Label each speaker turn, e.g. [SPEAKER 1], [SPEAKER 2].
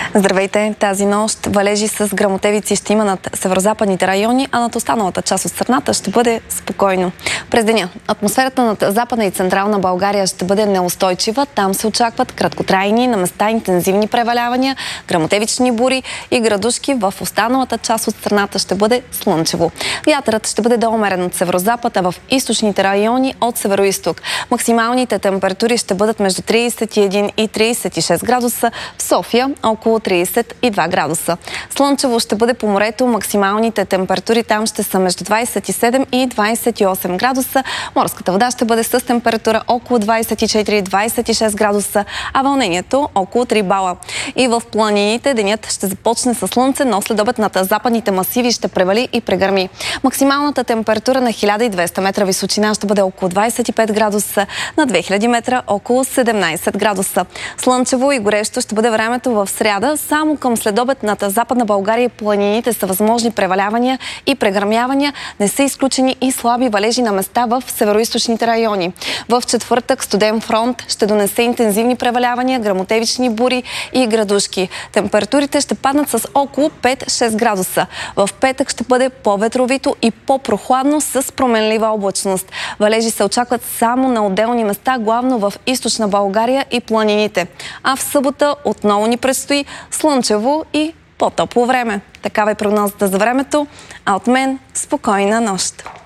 [SPEAKER 1] Здравейте! Тази нощ валежи с гръмотевици ще има над северозападните райони, а над останалата част от страната ще бъде спокойно. През деня атмосферата над Западна и Централна България ще бъде неустойчива. Там се очакват краткотрайни, на места интензивни превалявания, гръмотевични бури и градушки. В останалата част от страната ще бъде слънчево. Вятърът ще бъде доумерен от северозапад, а в източните райони от североизток. Максималните температури ще бъдат между 31 и 36 градуса. В София около 32 градуса. Слънчево ще бъде по морето. Максималните температури там ще са между 27 и 28 градуса. Морската вода ще бъде с температура около 24-26 градуса, а вълнението около 3 бала. И в планините денят ще започне с слънце, но след обед над западните масиви ще превали и прегърми. Максималната температура на 1200 метра височина ще бъде около 25 градуса, на 2000 метра около 17 градуса. Слънчево и горещо ще бъде времето в сряда. Само към следобед над Западна България и планините са възможни превалявания и прегърмявания. Не са изключени и слаби валежи на места в североизточните райони. В четвъртък студен фронт ще донесе интензивни превалявания, гръмотевични бури и градушки. Температурите ще паднат с около 5-6 градуса. В петък ще бъде по-ветровито и по-прохладно с променлива облачност. Валежи се очакват само на отделни места, главно в източна България и планините. А в събота отново ни предстои слънчево и по-топло време. Такава е прогнозата за времето, а от мен спокойна нощ!